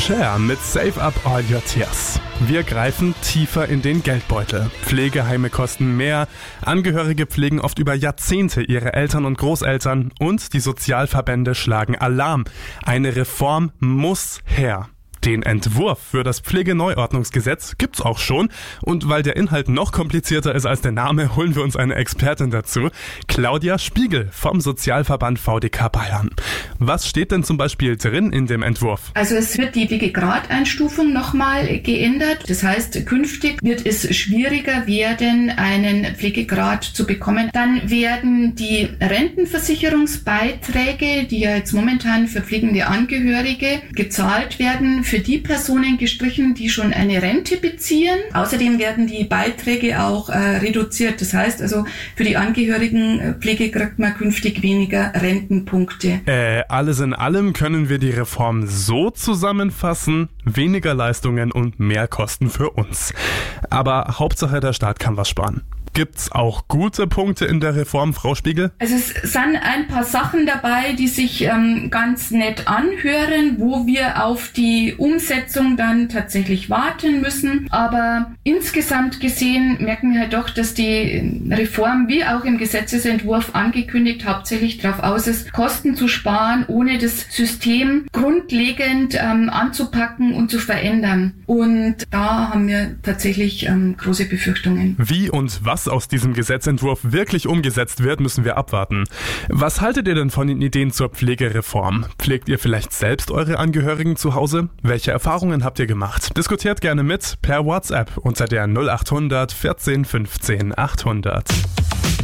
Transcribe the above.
Share mit Save Up All Your Tears. Wir greifen tiefer in den Geldbeutel. Pflegeheime kosten mehr, Angehörige pflegen oft über Jahrzehnte ihre Eltern und Großeltern und die Sozialverbände schlagen Alarm. Eine Reform muss her. Den Entwurf für das Pflegeneuordnungsgesetz gibt's auch schon. Und weil der Inhalt noch komplizierter ist als der Name, holen wir uns eine Expertin dazu. Claudia Spiegel vom Sozialverband VDK Bayern. Was steht denn zum Beispiel drin in dem Entwurf? Also es wird die Pflegegradeinstufung nochmal geändert. Das heißt, künftig wird es schwieriger werden, einen Pflegegrad zu bekommen. Dann werden die Rentenversicherungsbeiträge, die ja jetzt momentan für pflegende Angehörige gezahlt werden, für die Personen gestrichen, die schon eine Rente beziehen. Außerdem werden die Beiträge auch reduziert. Das heißt also, für die Angehörigenpflege kriegt man künftig weniger Rentenpunkte. Alles in allem können wir die Reform so zusammenfassen: weniger Leistungen und mehr Kosten für uns. Aber Hauptsache, der Staat kann was sparen. Gibt's auch gute Punkte in der Reform, Frau Spiegel? Also es sind ein paar Sachen dabei, die sich ganz nett anhören, wo wir auf die Umsetzung dann tatsächlich warten müssen. Aber insgesamt gesehen merken wir halt doch, dass die Reform, wie auch im Gesetzesentwurf angekündigt, hauptsächlich darauf aus ist, Kosten zu sparen, ohne das System grundlegend anzupacken und zu verändern. Und da haben wir tatsächlich große Befürchtungen. Wie und was aus diesem Gesetzentwurf wirklich umgesetzt wird, müssen wir abwarten. Was haltet ihr denn von den Ideen zur Pflegereform? Pflegt ihr vielleicht selbst eure Angehörigen zu Hause? Welche Erfahrungen habt ihr gemacht? Diskutiert gerne mit per WhatsApp unter der 0800 14 15 800.